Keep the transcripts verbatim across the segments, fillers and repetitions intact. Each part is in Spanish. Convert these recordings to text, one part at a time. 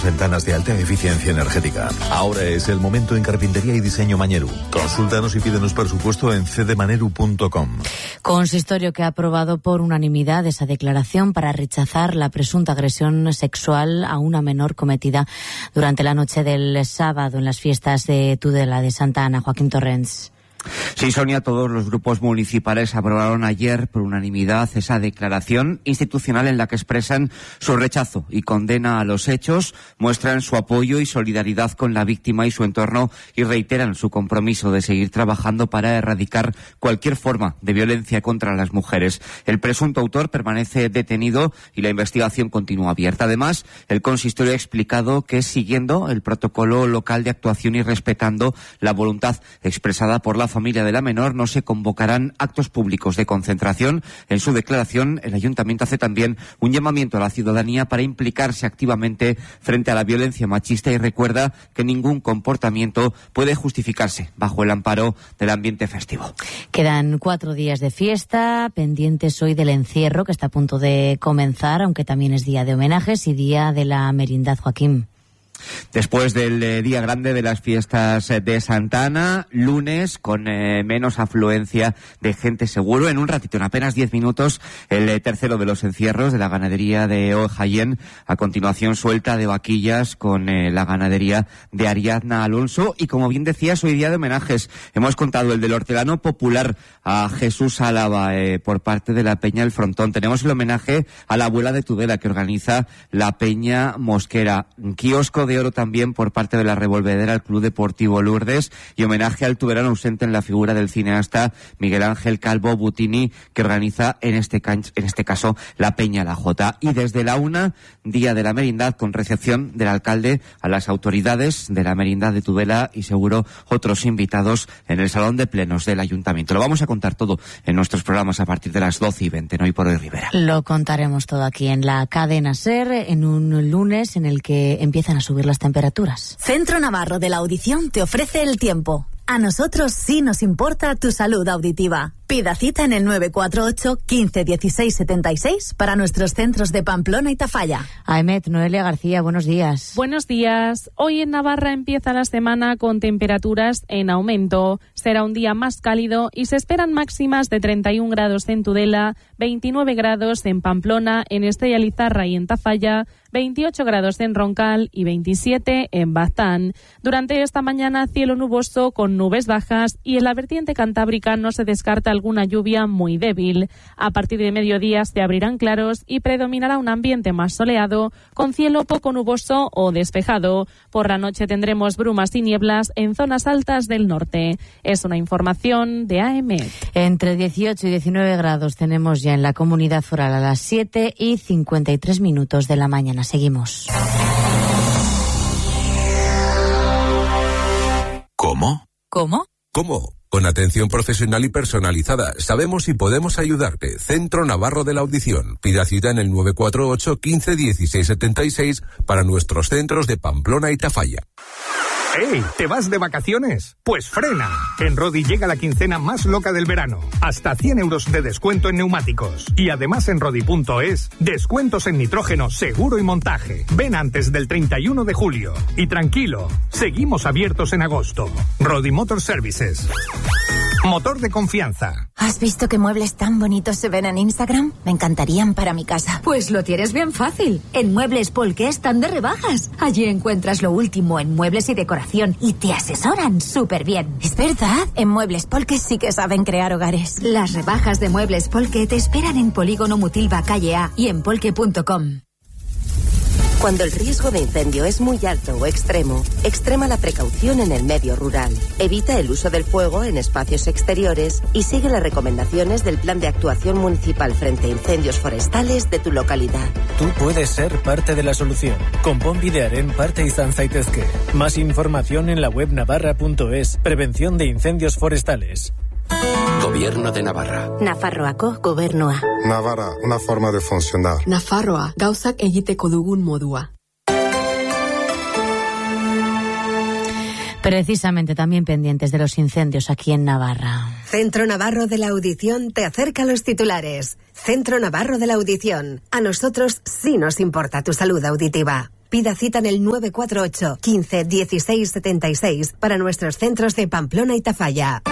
nuevas ventanas de alta eficiencia energética. Ahora es el momento en Carpintería y Diseño Mañeru. Consúltanos y pídenos presupuesto en c d maneru punto com. Consistorio que ha aprobado por unanimidad esa declaración para rechazar la presunta agresión sexual a una menor cometida durante la noche del sábado en las fiestas de Tudela de Santa Ana. Joaquín Torrens. Sí, Sonia, todos los grupos municipales aprobaron ayer por unanimidad esa declaración institucional en la que expresan su rechazo y condena a los hechos, muestran su apoyo y solidaridad con la víctima y su entorno y reiteran su compromiso de seguir trabajando para erradicar cualquier forma de violencia contra las mujeres. El presunto autor permanece detenido y la investigación continúa abierta. Además, el consistorio ha explicado que siguiendo el protocolo local de actuación y respetando la voluntad expresada por la familia de la menor, no se convocarán actos públicos de concentración. En su declaración, el ayuntamiento hace también un llamamiento a la ciudadanía para implicarse activamente frente a la violencia machista y recuerda que ningún comportamiento puede justificarse bajo el amparo del ambiente festivo. Quedan cuatro días de fiesta, pendientes hoy del encierro que está a punto de comenzar, aunque también es día de homenajes y día de la merindad, Joaquín. Después del eh, día grande de las fiestas eh, de Santa Ana, lunes con eh, menos afluencia de gente seguro. En un ratito, en apenas diez minutos, el eh, tercero de los encierros de la ganadería de Ojayén. A continuación, suelta de vaquillas con eh, la ganadería de Ariadna Alonso. Y como bien decías, hoy día de homenajes. Hemos contado el del hortelano popular a Jesús Álava eh, por parte de la Peña El Frontón. Tenemos el homenaje a la abuela de Tudela que organiza la Peña Mosquera. Un kiosco de oro también por parte de la Revolvedera al Club Deportivo Lourdes y homenaje al tuberano ausente en la figura del cineasta Miguel Ángel Calvo Butini que organiza en este, can- en este caso la Peña La Jota. Y desde la una, día de la merindad con recepción del alcalde a las autoridades de la merindad de Tudela y seguro otros invitados en el Salón de Plenos del Ayuntamiento. Lo vamos a contar todo en nuestros programas a partir de las doce y veinte, no Hoy por Hoy Rivera. Lo contaremos todo aquí en la cadena SER en un lunes en el que empiezan a subir las temperaturas. Centro Navarro de la Audición te ofrece el tiempo. A nosotros sí nos importa tu salud auditiva. Pida cita en el nueve cuatro ocho, quince, dieciséis, setenta y seis para nuestros centros de Pamplona y Tafalla. Aemet, Noelia García, buenos días. Buenos días. Hoy en Navarra empieza la semana con temperaturas en aumento. Será un día más cálido y se esperan máximas de treinta y un grados en Tudela, veintinueve grados en Pamplona, en Estella Lizarra y en Tafalla, veintiocho grados en Roncal y veintisiete en Baztán. Durante esta mañana cielo nuboso con nubes bajas y en la vertiente cantábrica no se descarta alguna lluvia muy débil. A partir de mediodía se abrirán claros y predominará un ambiente más soleado con cielo poco nuboso o despejado. Por la noche tendremos brumas y nieblas en zonas altas del norte. Es una información de A M. Entre dieciocho y diecinueve grados tenemos ya en la Comunidad Foral a las siete y cincuenta y tres minutos de la mañana. Seguimos. ¿Cómo? ¿Cómo? ¿Cómo? Con atención profesional y personalizada. Sabemos y podemos ayudarte. Centro Navarro de la Audición. Pida cita en el nueve cuatro ocho, quince, dieciséis, setenta y seis para nuestros centros de Pamplona y Tafalla. ¡Ey! ¿Te vas de vacaciones? Pues frena. En Rodi llega la quincena más loca del verano. Hasta cien euros de descuento en neumáticos. Y además en Rodi punto es, descuentos en nitrógeno, seguro y montaje. Ven antes del treinta y uno de julio. Y tranquilo, seguimos abiertos en agosto. Rodi Motor Services. Motor de confianza. ¿Has visto qué muebles tan bonitos se ven en Instagram? Me encantarían para mi casa. Pues lo tienes bien fácil. En Muebles Polque están de rebajas. Allí encuentras lo último en muebles y decoración y te asesoran súper bien. Es verdad, en Muebles Polque sí que saben crear hogares. Las rebajas de Muebles Polque te esperan en Polígono Mutilva Calle A y en polque punto com. Cuando el riesgo de incendio es muy alto o extremo, extrema la precaución en el medio rural. Evita el uso del fuego en espacios exteriores y sigue las recomendaciones del Plan de Actuación Municipal frente a incendios forestales de tu localidad. Tú puedes ser parte de la solución. Konpon bidearen parte izan zaitezke. Más información en la web navarra punto es. Prevención de incendios forestales. Gobierno de Navarra. Nafarroako gobernua. Navarra, una forma de funcionar. Nafarroa, gauzak egiteko dugun modua. Precisamente también pendientes de los incendios aquí en Navarra. Centro Navarro de la Audición te acerca a los titulares. Centro Navarro de la Audición. A nosotros sí nos importa tu salud auditiva. Pida cita en el nueve cuatro ocho, quince, dieciséis setenta y seis para nuestros centros de Pamplona y Tafalla.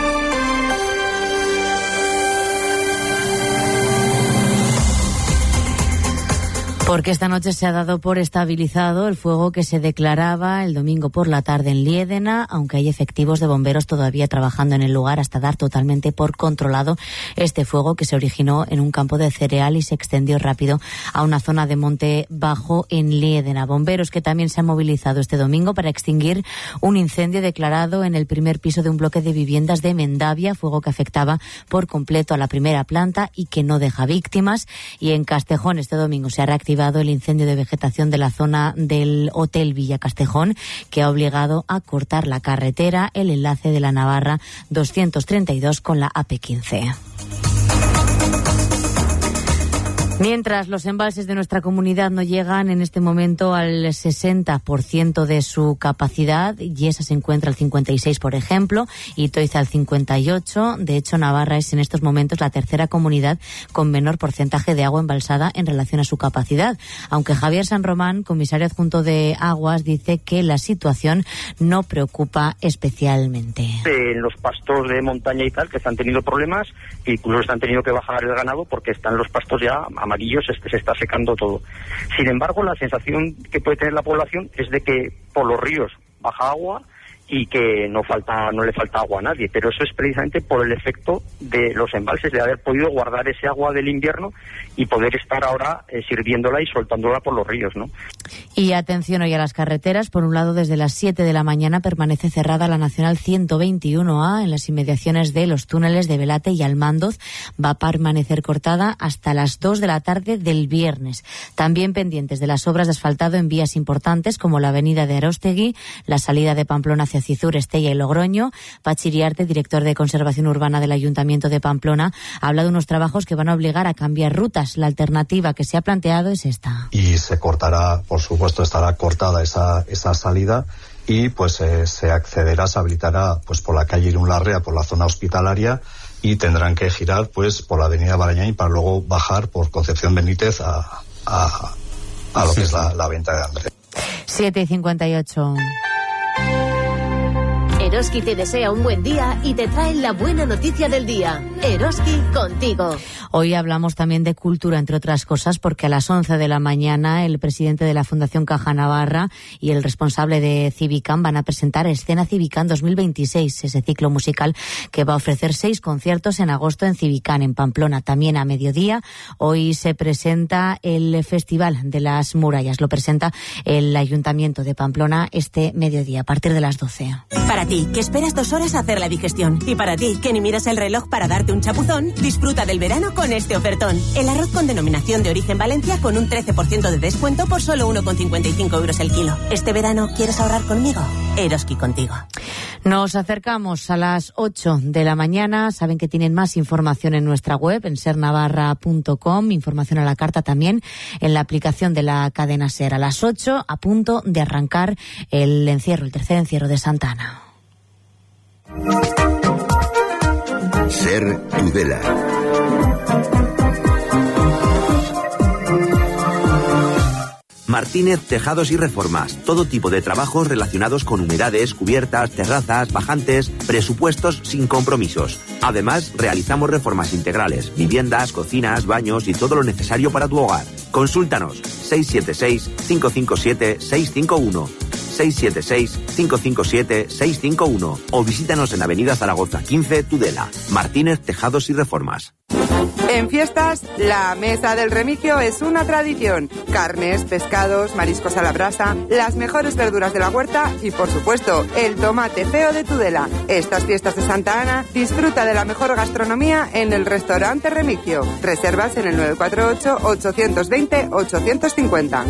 Porque esta noche se ha dado por estabilizado el fuego que se declaraba el domingo por la tarde en Liédena, aunque hay efectivos de bomberos todavía trabajando en el lugar hasta dar totalmente por controlado este fuego que se originó en un campo de cereal y se extendió rápido a una zona de monte bajo en Liédena. Bomberos que también se han movilizado este domingo para extinguir un incendio declarado en el primer piso de un bloque de viviendas de Mendavia, fuego que afectaba por completo a la primera planta y que no deja víctimas. Y en Castejón este domingo se ha reactivado el incendio de vegetación de la zona del Hotel Villa Castejón, que ha obligado a cortar la carretera, el enlace de la Navarra doscientos treinta y dos con la A P quince. Mientras los embalses de nuestra comunidad no llegan en este momento al sesenta por ciento de su capacidad, Yesa se encuentra al cincuenta y seis por ciento, por ejemplo, y Toiza al cincuenta y ocho por ciento. De hecho, Navarra es en estos momentos la tercera comunidad con menor porcentaje de agua embalsada en relación a su capacidad. Aunque Javier San Román, comisario adjunto de Aguas, dice que la situación no preocupa especialmente. En los pastos de montaña y tal, que están teniendo problemas, incluso están teniendo que bajar el ganado porque están los pastos ya amarillos, es que se está secando todo. Sin embargo, la sensación que puede tener la población es de que por los ríos baja agua y que no falta no le falta agua a nadie, pero eso es precisamente por el efecto de los embalses, de haber podido guardar ese agua del invierno y poder estar ahora eh, sirviéndola y soltándola por los ríos, ¿no? Y atención hoy a las carreteras. Por un lado, desde las siete de la mañana permanece cerrada la Nacional ciento veintiuno A en las inmediaciones de los túneles de Velate y Almandoz. Va a permanecer cortada hasta las dos de la tarde del viernes. También pendientes de las obras de asfaltado en vías importantes como la avenida de Aróstegui, la salida de Pamplona hacia Cizur, Estella y Logroño. Pachi Iriarte, director de Conservación Urbana del Ayuntamiento de Pamplona, habla de unos trabajos que van a obligar a cambiar rutas. La alternativa que se ha planteado es esta. Y se cortará, por supuesto, estará cortada esa, esa salida y pues eh, se accederá, se habilitará pues por la calle Irún Larrea, por la zona hospitalaria, y tendrán que girar pues por la avenida Barañáin para luego bajar por Concepción Benítez a, a, a lo sí, que es la, la venta de Andrés. siete y cincuenta y ocho. Eroski te desea un buen día y te trae la buena noticia del día. Eroski contigo. Hoy hablamos también de cultura, entre otras cosas, porque a las once de la mañana el presidente de la Fundación Caja Navarra y el responsable de Civicam van a presentar Escena Civicam dos mil veintiséis, ese ciclo musical que va a ofrecer seis conciertos en agosto en Civicam, en Pamplona. También a mediodía, hoy se presenta el Festival de las Murallas. Lo presenta el Ayuntamiento de Pamplona este mediodía, a partir de las doce. Para ti, que esperas dos horas a hacer la digestión. Y para ti, que ni miras el reloj para darte un chapuzón, disfruta del verano con este ofertón. El arroz con denominación de origen Valencia con un trece por ciento de descuento por solo uno con cincuenta y cinco euros el kilo. ¿Este verano quieres ahorrar conmigo? Eroski contigo. Nos acercamos a las ocho de la mañana. Saben que tienen más información en nuestra web, en ser navarra punto com. Información a la carta también en la aplicación de la cadena SER. A las ocho, a punto de arrancar el encierro, el tercer encierro de Santa Ana. SER Tudela. Martínez Tejados y Reformas. Todo tipo de trabajos relacionados con humedades, cubiertas, terrazas, bajantes, presupuestos sin compromisos. Además, realizamos reformas integrales, viviendas, cocinas, baños y todo lo necesario para tu hogar. Consúltanos seis siete seis, cinco cinco siete, seis cinco uno. seis siete seis, cinco cinco siete, seis cinco uno o visítanos en Avenida Zaragoza quince, Tudela. Martínez Tejados y Reformas. En fiestas, la Mesa del Remigio es una tradición. Carnes, pescados, mariscos a la brasa, las mejores verduras de la huerta y, por supuesto, el tomate feo de Tudela. Estas fiestas de Santa Ana, disfruta de la mejor gastronomía en el restaurante Remigio. Reservas en el nueve cuatro ocho, ocho dos cero, ocho cinco cero.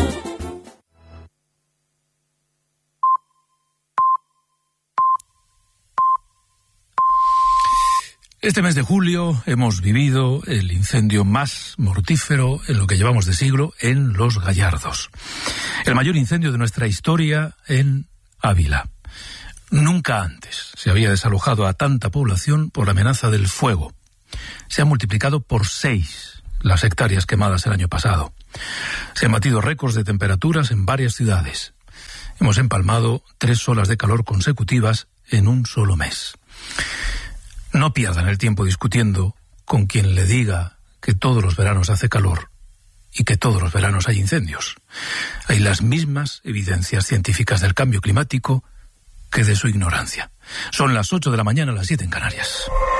Este mes de julio hemos vivido el incendio más mortífero en lo que llevamos de siglo en Los Gallardos. El mayor incendio de nuestra historia en Ávila. Nunca antes se había desalojado a tanta población por la amenaza del fuego. Se ha multiplicado por seis las hectáreas quemadas el año pasado. Se han batido récords de temperaturas en varias ciudades. Hemos empalmado tres olas de calor consecutivas en un solo mes. No pierdan el tiempo discutiendo con quien le diga que todos los veranos hace calor y que todos los veranos hay incendios. Hay las mismas evidencias científicas del cambio climático que de su ignorancia. Son las ocho de la mañana, las siete en Canarias.